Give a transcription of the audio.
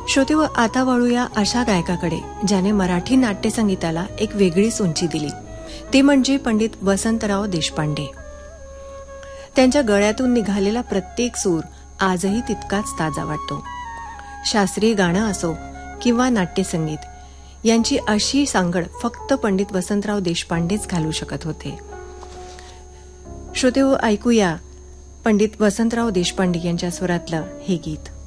श्रोतेहो, आता वळूया अशा गायकाकडे ज्याने मराठी नाट्यसंगीताला एक वेगळीच उंची दिली. ते म्हणजे पंडित वसंतराव देशपांडे. त्यांच्या गळ्यातून निघालेला प्रत्येक सूर आजही तितकाच ताजा वाटतो. शास्त्रीय गाणं असो किंवा नाट्यसंगीत यांची अशी सांगड फक्त पंडित वसंतराव देशपांडेच घालू शकत होते. श्रोतेहो, ऐकूया पंडित वसंतराव देशपांडे यांच्या स्वरातलं हे गीत.